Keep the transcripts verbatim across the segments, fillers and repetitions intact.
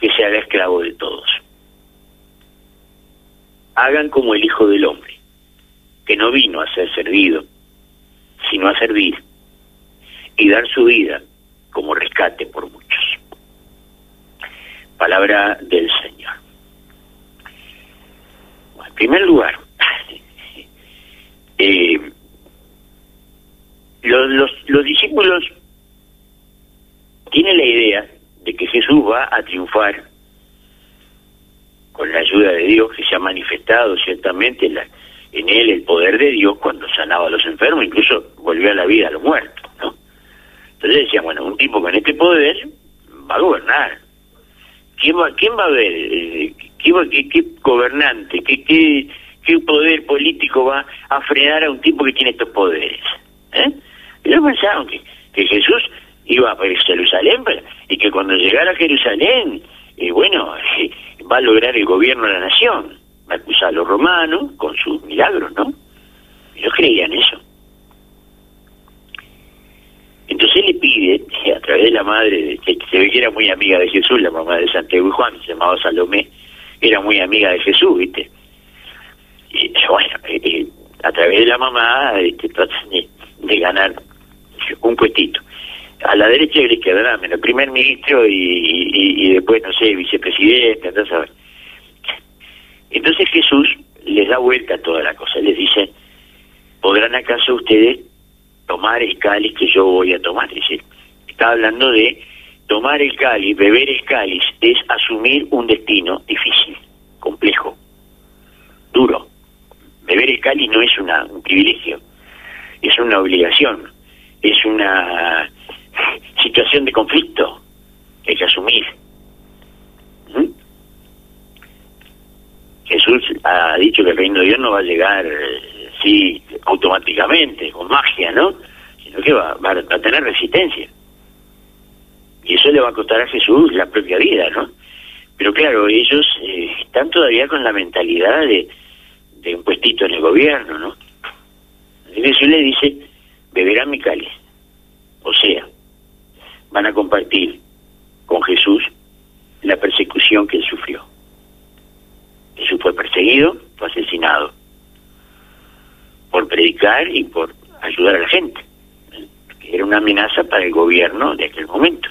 que se haga esclavo de todos. Hagan como el Hijo del Hombre, que no vino a ser servido, sino a servir y dar su vida como rescate por muchos. Palabra del Señor. Bueno, en primer lugar, eh, los, los, los discípulos tienen la idea de que Jesús va a triunfar con la ayuda de Dios, que se ha manifestado ciertamente en, la, en él el poder de Dios cuando sanaba a los enfermos, incluso volvió a la vida a los muertos, ¿no? Entonces decían, bueno, un tipo con este poder va a gobernar. ¿Quién va, quién va a ver? ¿Qué, qué, qué gobernante, qué, qué, qué poder político va a frenar a un tipo que tiene estos poderes? ¿Eh? Ellos pensaron que, que Jesús iba a Jerusalén y que cuando llegara a Jerusalén, eh, bueno, eh, va a lograr el gobierno de la nación, va a acusar a los romanos con sus milagros, ¿no? Ellos creían eso. Entonces le pide, a través de la madre, que se ve que era muy amiga de Jesús, la mamá de Santiago y Juan, se llamaba Salomé, era muy amiga de Jesús, ¿viste? Y bueno, eh, a través de la mamá este, tratan de, de ganar un puestito. A la derecha y a la izquierda, nada menos, primer ministro y, y, y después, no sé, vicepresidente, entonces, a ver. Entonces Jesús les da vuelta a toda la cosa, les dice, ¿podrán acaso ustedes tomar el cáliz que yo voy a tomar? Es decir, está hablando de tomar el cáliz, beber el cáliz, es asumir un destino difícil, complejo, duro. Beber el cáliz no es una, un privilegio, es una obligación, es una situación de conflicto que hay que asumir. ¿Mm? Jesús ha dicho que el reino de Dios no va a llegar eh, sí automáticamente, con magia, ¿no? Sino que va, va a tener resistencia. Y eso le va a costar a Jesús la propia vida, ¿no? Pero claro, ellos eh, están todavía con la mentalidad de, de un puestito en el gobierno, ¿no? Y Jesús le dice, beberán mi cáliz. O sea, van a compartir con Jesús la persecución que él sufrió. Jesús fue perseguido, fue asesinado por predicar y por ayudar a la gente, que era una amenaza para el gobierno de aquel momento.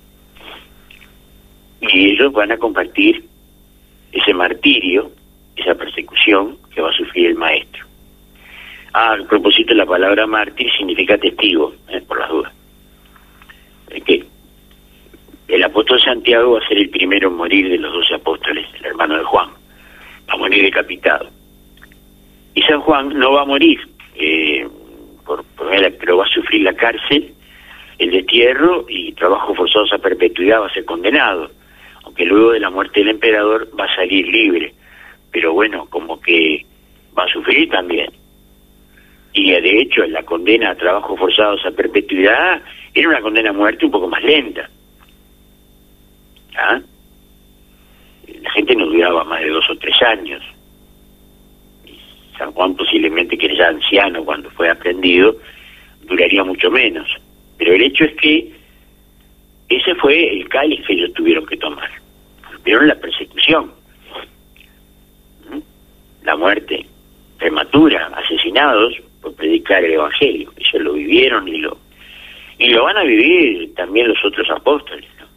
Y ellos van a compartir ese martirio, esa persecución que va a sufrir el maestro. Ah, a propósito, la palabra mártir significa testigo, eh, por las dudas. Es que el apóstol Santiago va a ser el primero en morir de los doce apóstoles, el hermano de Juan. Va a morir decapitado. Y San Juan no va a morir, eh, por, por él, pero va a sufrir la cárcel, el destierro y trabajo forzoso a perpetuidad, va a ser condenado. Aunque luego de la muerte del emperador va a salir libre. Pero bueno, como que va a sufrir también. Y de hecho, la condena a trabajos forzados a perpetuidad era una condena a muerte un poco más lenta. ¿Ah? La gente no duraba más de dos o tres años. San Juan, posiblemente, que era ya anciano cuando fue aprendido, duraría mucho menos. Pero el hecho es que ese fue el cáliz que ellos tuvieron que tomar. Vieron la persecución, la muerte prematura, asesinados por predicar el Evangelio. Ellos lo vivieron y lo y lo van a vivir también los otros apóstoles, ¿no?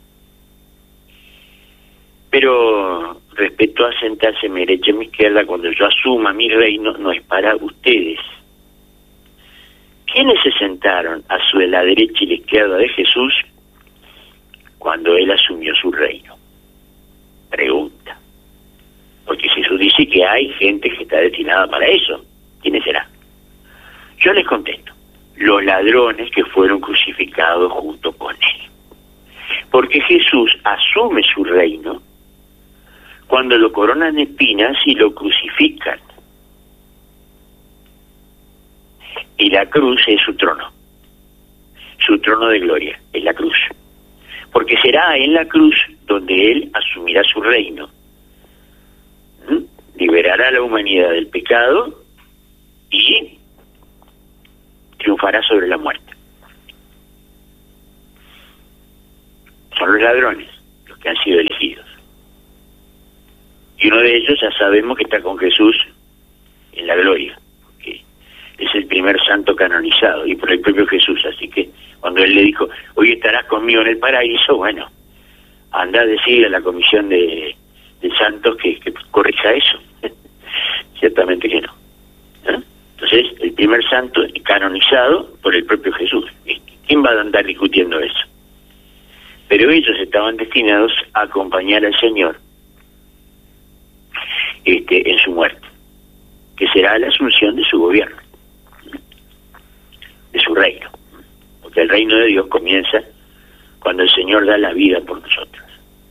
Pero respecto a sentarse a mi derecha y a mi izquierda, cuando yo asuma mi reino, no es para ustedes. ¿Quiénes se sentaron a su la derecha y la izquierda de Jesús cuando él asumió su reino? Pregunta. Porque Jesús dice que hay gente que está destinada para eso. ¿Quiénes serán? Yo les contesto. Los ladrones que fueron crucificados junto con él. Porque Jesús asume su reino cuando lo coronan de espinas y lo crucifican. Y la cruz es su trono. Su trono de gloria es la cruz. Porque será en la cruz donde él asumirá su reino. ¿Mm? Liberará a la humanidad del pecado y triunfará sobre la muerte. Son los ladrones los que han sido elegidos. Y uno de ellos ya sabemos que está con Jesús en la gloria, porque es el primer santo canonizado, y por el propio Jesús. Así que cuando él le dijo, hoy estarás conmigo en el paraíso, bueno, anda a decirle a la comisión de, de santos que, que corrija eso. Ciertamente que no. ¿Eh? Entonces, el primer santo canonizado por el propio Jesús. ¿Quién va a andar discutiendo eso? Pero ellos estaban destinados a acompañar al Señor este, en su muerte, que será la asunción de su gobierno, de su reino. Porque el reino de Dios comienza cuando el Señor da la vida por nosotros.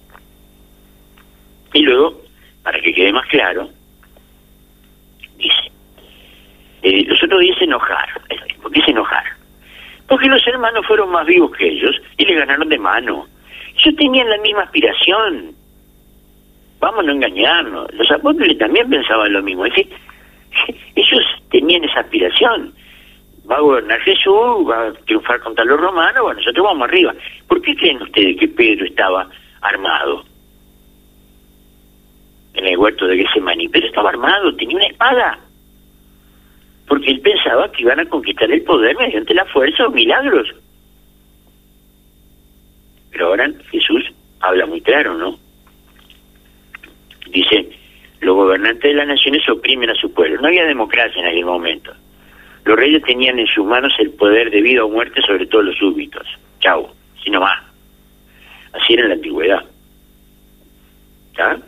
Y luego, para que quede más claro, dice, eh, los otros días enojar. ¿Por qué se enojar? Porque los hermanos fueron más vivos que ellos y le ganaron de mano. Ellos tenían la misma aspiración. Vamos a no engañarnos. Los apóstoles también pensaban lo mismo. Es decir, ellos tenían esa aspiración. Va a gobernar Jesús, va a triunfar contra los romanos, bueno, nosotros vamos arriba. ¿Por qué creen ustedes que Pedro estaba armado en el huerto de Getsemaní? Pedro estaba armado, tenía una espada, porque él pensaba que iban a conquistar el poder mediante la fuerza o milagros. Pero ahora Jesús habla muy claro, ¿no? Dice, los gobernantes de las naciones oprimen a su pueblo. No había democracia en aquel momento. Los reyes tenían en sus manos el poder de vida o muerte sobre todos los súbditos. Chau, sino más. Así era en la antigüedad. ¿Está?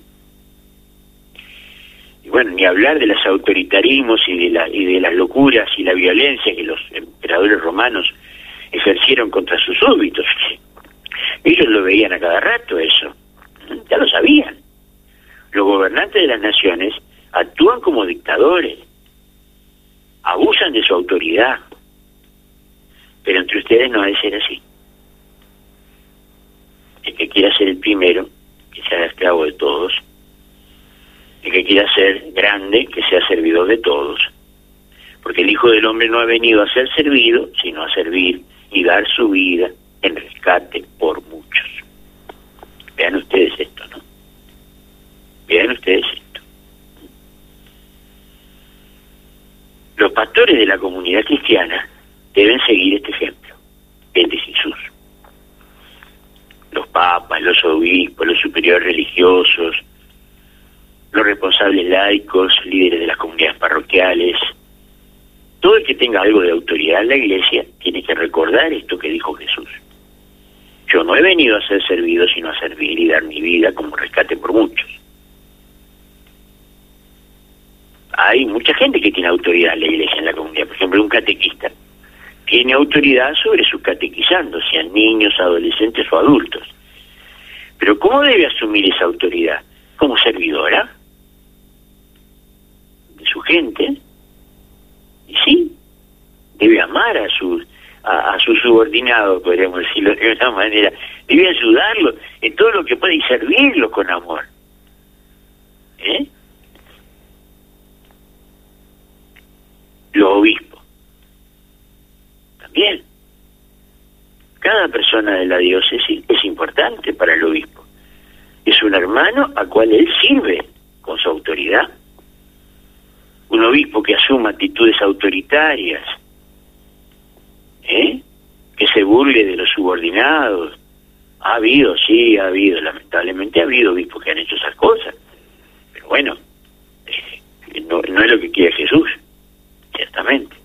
Y bueno, ni hablar de los autoritarismos y de, la, y de las locuras y la violencia que los emperadores romanos ejercieron contra sus súbditos. Ellos lo veían a cada rato eso. Ya lo sabían. Los gobernantes de las naciones actúan como dictadores. Abusan de su autoridad. Pero entre ustedes no ha de ser así. El que quiera ser el primero, que sea esclavo de todos. El que quiera ser grande, que sea servidor de todos. Porque el Hijo del Hombre no ha venido a ser servido, sino a servir y dar su vida en rescate por muchos. Vean ustedes esto, ¿no? Vean ustedes esto. Los pastores de la comunidad cristiana deben seguir este ejemplo, el de Jesús. Los papas, los obispos, los superiores religiosos, los responsables laicos, líderes de las comunidades parroquiales, todo el que tenga algo de autoridad en la iglesia tiene que recordar esto que dijo Jesús. Yo no he venido a ser servido, sino a servir y dar mi vida como rescate por muchos. Hay mucha gente que tiene autoridad en la iglesia, en la comunidad. Por ejemplo, un catequista tiene autoridad sobre sus catequizandos, sean niños, adolescentes o adultos. Pero ¿cómo debe asumir esa autoridad? Como servidora de su gente. Y sí, debe amar a sus a, a sus subordinados, podríamos decirlo de una manera. Debe ayudarlos en todo lo que puede y servirlos con amor. ¿Eh? Los obispos también. Cada persona de la diócesis es importante para el obispo. Es un hermano a cual él sirve con su autoridad. Un obispo que asuma actitudes autoritarias, ¿eh? Que se burle de los subordinados. Ha habido, sí, ha habido, lamentablemente ha habido obispos que han hecho esas cosas. Pero bueno, eh, no, no es lo que quiere Jesús. Ciertamente.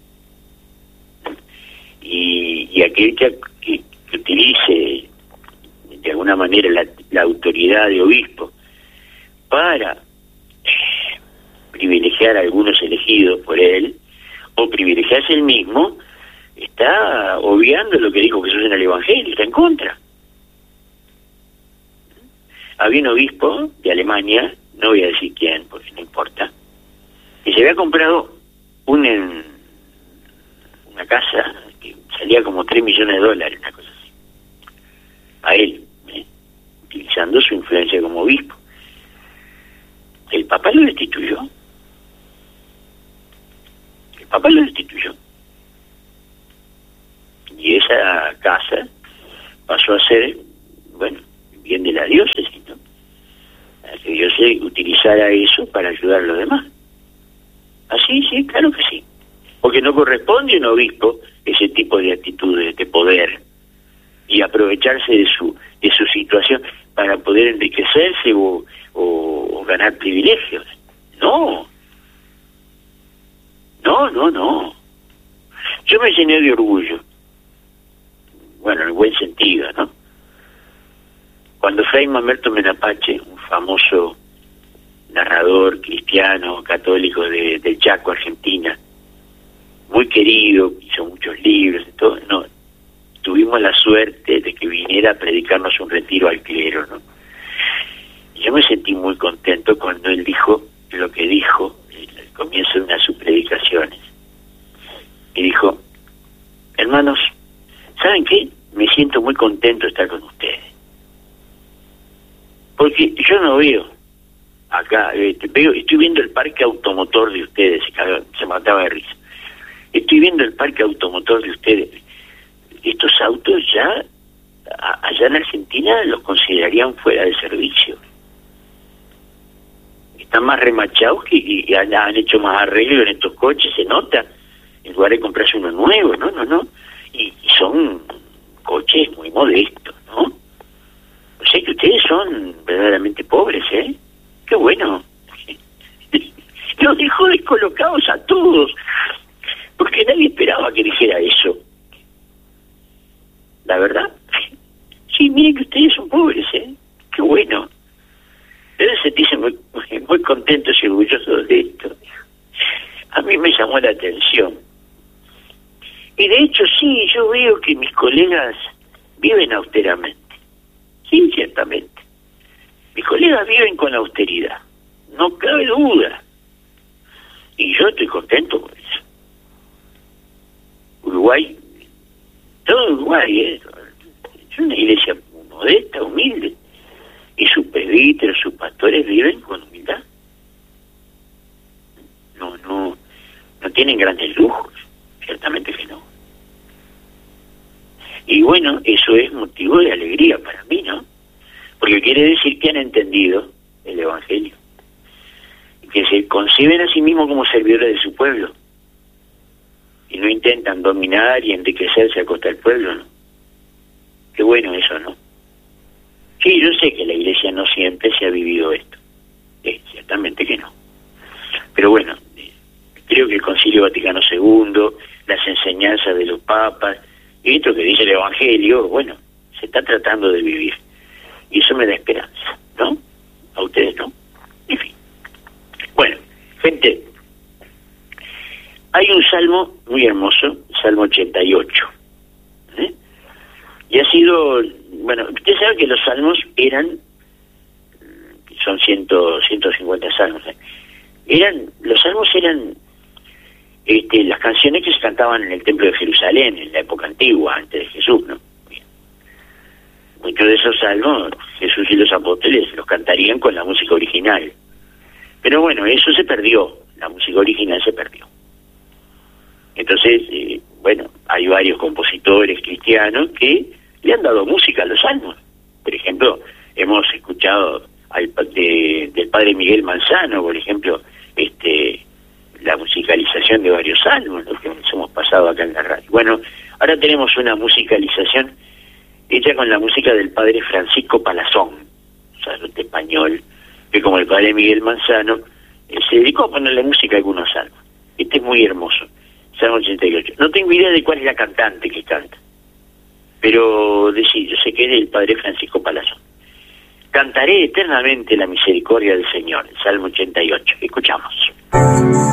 Y, y aquel que, que, que utilice de alguna manera la, la autoridad de obispo para eh, privilegiar a algunos elegidos por él o privilegiarse él mismo, está obviando lo que dijo Jesús en el Evangelio, está en contra. Había un obispo de Alemania, no voy a decir quién porque no importa, que se había comprado un, en, una casa que salía como tres millones de dólares, una cosa así, a él, ¿eh? Utilizando su influencia como obispo. El Papa lo destituyó. El Papa lo destituyó. Y esa casa pasó a ser, bueno, bien de la diócesis, ¿no? que Dios utilizara eso para ayudar a los demás. Así, sí, claro que sí. Porque no corresponde a un obispo ese tipo de actitudes de poder y aprovecharse de su de su situación para poder enriquecerse o, o, o ganar privilegios. No. No, no, no. Yo me llené de orgullo. Bueno, en el buen sentido, ¿no? Cuando Fray Mamerto Menapache, un famoso narrador cristiano, católico de, de Chaco, Argentina, muy querido, hizo muchos libros y todo, no, tuvimos la suerte de que viniera a predicarnos un retiro al clero, ¿no? Y yo me sentí muy contento cuando él dijo lo que dijo al comienzo de una de sus predicaciones. Y dijo: hermanos, ¿saben qué? Me siento muy contento de estar con ustedes. Porque yo no veo acá, eh, veo, estoy viendo el parque automotor de ustedes, se, cagaba, se mataba de risa. Estoy viendo el parque automotor de ustedes. Estos autos ya, a, allá en Argentina, los considerarían fuera de servicio. Están más remachados que, y, y han, han hecho más arreglos en estos coches, se nota, en lugar de comprarse uno nuevo, no, no, no. Y, y son coches muy modestos, ¿no? O sea que ustedes son verdaderamente pobres, ¿eh? ¡Qué bueno! Los dejó descolocados a todos, porque nadie esperaba que dijera eso. La verdad. Sí, miren que ustedes son pobres, ¿eh? ¡Qué bueno! Deben sentirse muy, muy contentos y orgullosos de esto. A mí me llamó la atención. Y de hecho, sí, yo veo que mis colegas viven austeramente. Sí, ciertamente. Mis colegas viven con austeridad. No cabe duda. Y yo estoy contento por eso. Uruguay, todo Uruguay, ¿eh? Es una iglesia modesta, humilde. Y sus presbíteros, sus pastores viven con humildad. No, no, no tienen grandes lujos. Ciertamente que no. Y bueno, eso es motivo de alegría para mí, ¿no? Porque quiere decir que han entendido el Evangelio. Que se conciben a sí mismos como servidores de su pueblo. Y no intentan dominar y enriquecerse a costa del pueblo, ¿no? Qué bueno eso, ¿no? Sí, yo sé que la Iglesia no siempre se ha vivido esto. Eh, ciertamente que no. Pero bueno, eh, creo que el Concilio Vaticano segundo, las enseñanzas de los papas, y esto que dice el Evangelio, bueno, se está tratando de vivir. Y eso me da esperanza, ¿no? A ustedes no. En fin. Bueno, gente, hay un salmo muy hermoso, Salmo ochenta y ocho. ¿eh? Y ha sido, bueno, ustedes saben que los salmos eran, son ciento, ciento cincuenta salmos, ¿eh? eran, los salmos eran este, las canciones que se cantaban en el Templo de Jerusalén, en la época antigua, antes de Jesús, ¿no? Bien. Muchos de esos salmos, Jesús y los apóstoles los cantarían con la música original. Pero bueno, eso se perdió, la música original se perdió. Entonces, eh, bueno, hay varios compositores cristianos que le han dado música a los salmos. Por ejemplo, hemos escuchado al, de, del padre Miguel Manzano, por ejemplo, este la musicalización de varios salmos, lo que nos hemos pasado acá en la radio. Bueno, ahora tenemos una musicalización hecha con la música del padre Francisco Palazón, sacerdote español, que como el padre Miguel Manzano, eh, se dedicó a ponerle música a algunos salmos. Este es muy hermoso, Salmo ochenta y ocho. No tengo idea de cuál es la cantante que canta, pero de, sí, yo sé que es el padre Francisco Palazón. Cantaré eternamente la misericordia del Señor, Salmo ochenta y ocho. Escuchamos.